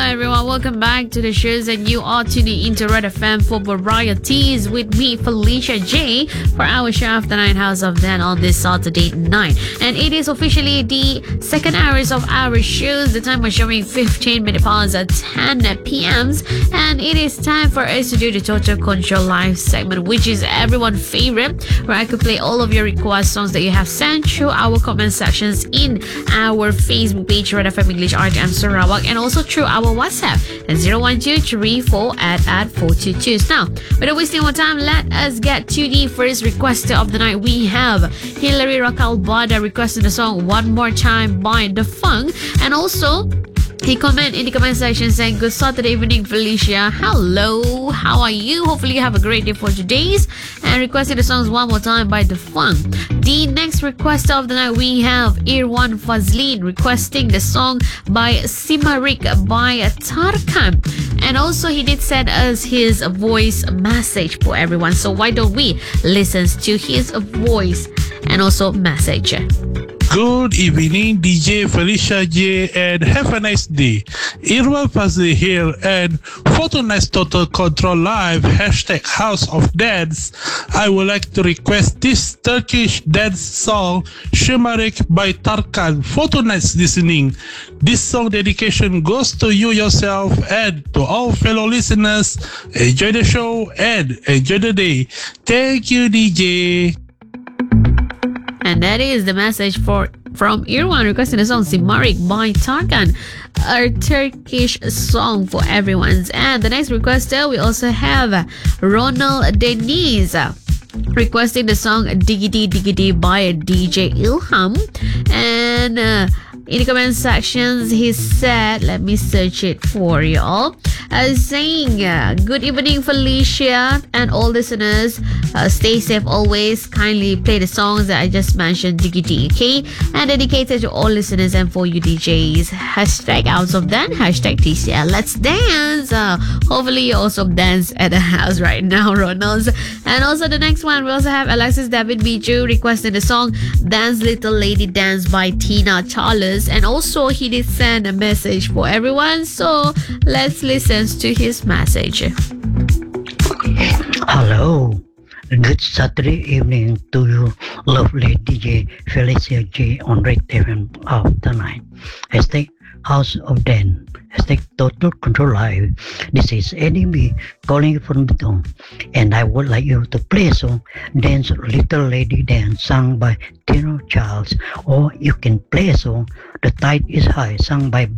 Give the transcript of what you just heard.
everyone, welcome back to the shows, and you are tuning into Red FM for varieties with me, Felicia J, for our show After 9 House of Dan on this Saturday night. And it is officially the second hours of our shows. The time was showing 15 minutes past at 10 p.m. And it is time for us to do the Total Control Live segment, which is everyone's favorite, where I could play all of your request songs that you have sent through our comment sections in our Facebook page, Red FM English RTM Sarawak, and also through our WhatsApp at 01234 at 422. Now, without wasting more time, let us get to the first requester of the night. We have Hilary Rakalbada requesting the song One More Time by The Funk, and also he comment in the comment section saying, good Saturday evening, Felicia. Hello, how are you? Hopefully you have a great day for today's. And requested the songs One More Time by The Funk. The next requester of the night, we have Irwan Fazlin requesting the song by Simarik by Tarkan. And also he did send us his voice message for everyone. So why don't we listen to his voice and also message. Good evening, DJ Felicia J, and have a nice day. Irwan Fazli here, and for tonight's Total Control Live hashtag House of Dance, I would like to request this Turkish dance song Şımarık by Tarkan for tonight's listening. This song dedication goes to you yourself and to all fellow listeners. Enjoy the show and enjoy the day. Thank you, DJ. And that is the message from Irwan requesting the song Simarik by Tarkan, a Turkish song for everyone. And the next requester, we also have Ronald Deniz requesting the song Diggity Diggity by DJ Ilham. And in the comment sections, he said, let me search it for y'all, saying, good evening, Felicia and all listeners. Stay safe always. Kindly play the songs that I just mentioned, Diggity, okay? And dedicated to all listeners and for you DJs. Hashtag House of Dan, hashtag TCL. Let's dance. Hopefully you also dance at the house right now, Ronalds. And also the next one, we also have Alexis David Biju requesting the song Dance Little Lady Dance by Tina Charles. And also he did send a message for everyone. So let's listen to his message. Hello. Good Saturday evening to you, lovely DJ Felicia J on Red FM After 9. Hashtag House of Dan. Hashtag Total Control Live. This is Eddie B calling from Betong. And I would like you to play a song, Dance Little Lady Dance, sung by Tino Charles. Or you can play a song, The Tide is High, sung by